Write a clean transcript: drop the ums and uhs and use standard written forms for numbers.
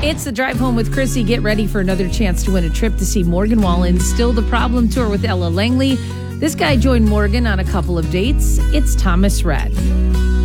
Hey, it's the Drive Home with Chrissy. Get ready for another chance to win a trip to see Morgan Wallen's Still the Problem tour with Ella Langley. This guy joined Morgan on a couple of dates. It's Thomas Rhett.